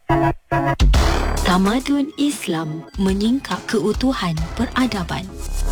Tamadun Islam menyingkap keutuhan peradaban.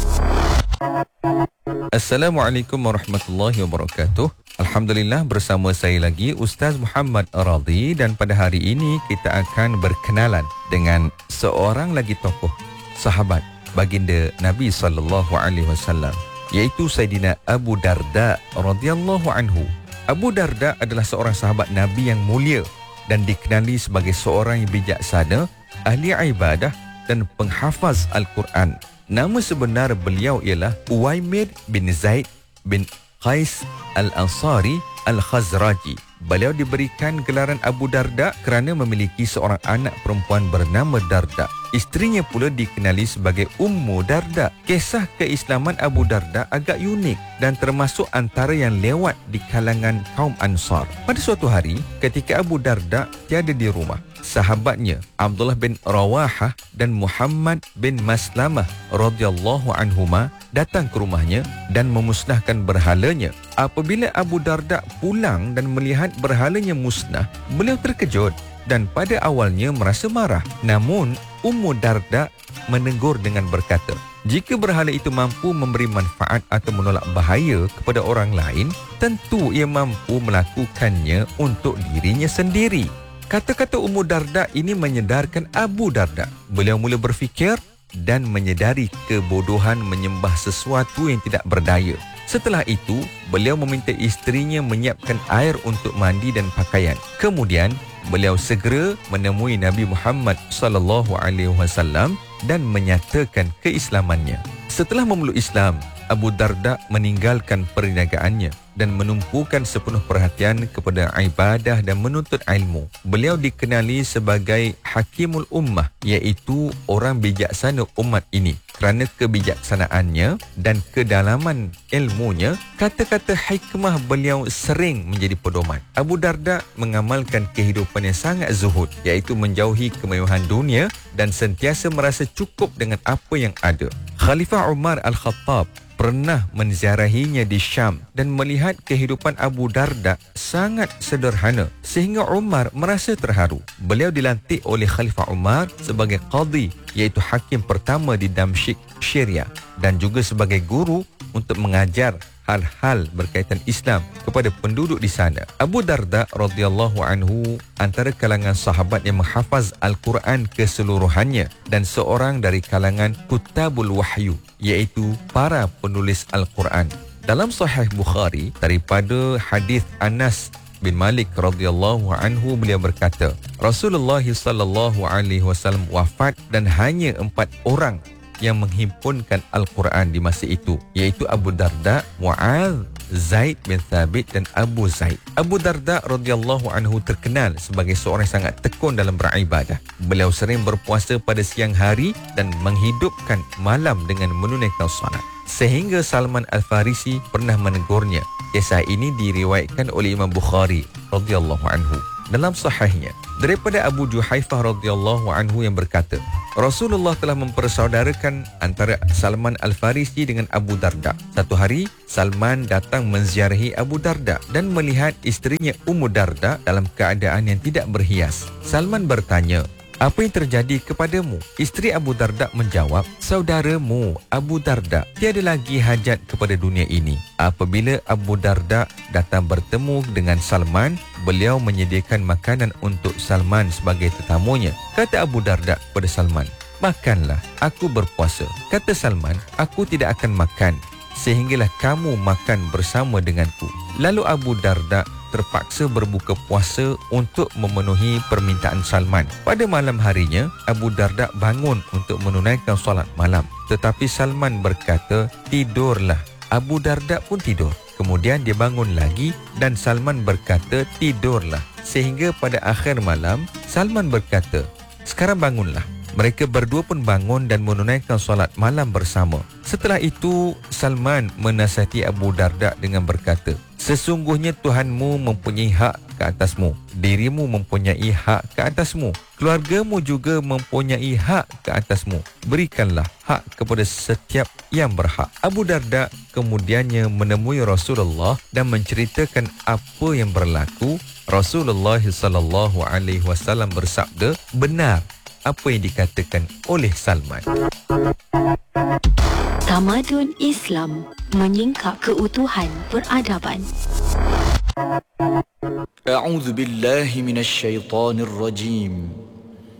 Assalamualaikum warahmatullahi wabarakatuh. Alhamdulillah, bersama saya lagi Ustaz Muhammad Radhi, dan pada hari ini kita akan berkenalan dengan seorang lagi tokoh sahabat baginda Nabi SAW, iaitu Saidina Abu Darda radhiyallahu anhu. Abu Darda adalah seorang sahabat Nabi yang mulia dan dikenali sebagai seorang yang bijaksana, ahli ibadah dan penghafaz Al-Quran. Nama sebenar beliau ialah Uwaimir bin Zaid bin Qais Al-Ansari Al-Khazraji. Beliau diberikan gelaran Abu Darda kerana memiliki seorang anak perempuan bernama Darda. Isterinya pula dikenali sebagai Ummu Darda. Kisah keislaman Abu Darda agak unik dan termasuk antara yang lewat di kalangan kaum Ansar. Pada suatu hari, ketika Abu Darda tiada di rumah, sahabatnya Abdullah bin Rawahah dan Muhammad bin Maslamah radhiyallahu anhuma datang ke rumahnya dan memusnahkan berhalanya. Apabila Abu Darda pulang dan melihat berhalanya musnah, beliau terkejut dan pada awalnya merasa marah. Namun Ummu Darda menegur dengan berkata, jika berhala itu mampu memberi manfaat atau menolak bahaya kepada orang lain, tentu ia mampu melakukannya untuk dirinya sendiri. Kata-kata Ummu Darda ini menyedarkan Abu Darda. Beliau mula berfikir dan menyedari kebodohan menyembah sesuatu yang tidak berdaya. Setelah itu, beliau meminta isterinya menyiapkan air untuk mandi dan pakaian. Kemudian, beliau segera menemui Nabi Muhammad SAW dan menyatakan keislamannya. Setelah memeluk Islam, Abu Darda meninggalkan perniagaannya dan menumpukan sepenuh perhatian kepada ibadah dan menuntut ilmu. Beliau dikenali sebagai Hakimul Ummah, iaitu orang bijaksana umat ini. Kerana kebijaksanaannya dan kedalaman ilmunya, kata-kata hikmah beliau sering menjadi pedoman. Abu Darda mengamalkan kehidupan yang sangat zuhud, iaitu menjauhi kemewahan dunia dan sentiasa merasa cukup dengan apa yang ada. Khalifah Umar Al-Khattab pernah menziarahinya di Syam dan melihat kehidupan Abu Darda sangat sederhana sehingga Umar merasa terharu. Beliau dilantik oleh Khalifah Umar sebagai qadhi, iaitu hakim pertama di Damsyik, Syria, dan juga sebagai guru untuk mengajar hal-hal berkaitan Islam kepada penduduk di sana. Abu Darda radhiyallahu anhu antara kalangan sahabat yang menghafaz Al-Quran keseluruhannya dan seorang dari kalangan kutabul wahyu, iaitu para penulis Al-Quran. Dalam Sahih Bukhari, daripada hadis Anas bin Malik radhiyallahu anhu, beliau berkata, Rasulullah sallallahu alaihi wasallam wafat dan hanya 4 orang yang menghimpunkan Al-Quran di masa itu, iaitu Abu Darda, Mu'adz, Zaid bin Thabit dan Abu Zaid. Abu Darda radhiyallahu anhu terkenal sebagai seorang yang sangat tekun dalam beribadah. Beliau sering berpuasa pada siang hari dan menghidupkan malam dengan menunaikan salat, sehingga Salman Al-Farisi pernah menegurnya. Kisah ini diriwayatkan oleh Imam Bukhari radhiyallahu anhu dalam sahihnya daripada Abu Juhaifah radhiyallahu anhu yang berkata, Rasulullah telah mempersaudarakan antara Salman Al-Farisi dengan Abu Darda. Satu hari, Salman datang menziarahi Abu Darda dan melihat isterinya Ummu Darda dalam keadaan yang tidak berhias. Salman bertanya, apa yang terjadi kepadamu? Isteri Abu Darda menjawab, saudaramu Abu Darda tiada lagi hajat kepada dunia ini. Apabila Abu Darda datang bertemu dengan Salman, beliau menyediakan makanan untuk Salman sebagai tetamunya. Kata Abu Darda kepada Salman, makanlah, aku berpuasa. Kata Salman, aku tidak akan makan sehinggalah kamu makan bersama denganku. Lalu Abu Darda terpaksa berbuka puasa untuk memenuhi permintaan Salman. Pada malam harinya, Abu Darda bangun untuk menunaikan solat malam. Tetapi Salman berkata, tidurlah. Abu Darda pun tidur. Kemudian dia bangun lagi dan Salman berkata, tidurlah. Sehingga pada akhir malam, Salman berkata, sekarang bangunlah. Mereka berdua pun bangun dan menunaikan solat malam bersama. Setelah itu, Salman menasihati Abu Darda dengan berkata, sesungguhnya Tuhanmu mempunyai hak ke atasmu. Dirimu mempunyai hak ke atasmu. Keluargamu juga mempunyai hak ke atasmu. Berikanlah hak kepada setiap yang berhak. Abu Darda kemudiannya menemui Rasulullah dan menceritakan apa yang berlaku. Rasulullah sallallahu alaihi wasallam bersabda, benar apa yang dikatakan oleh Salman. Tamadun Islam menyingkap keutuhan peradaban. A'udzu billahi minasy syaithanir rajim.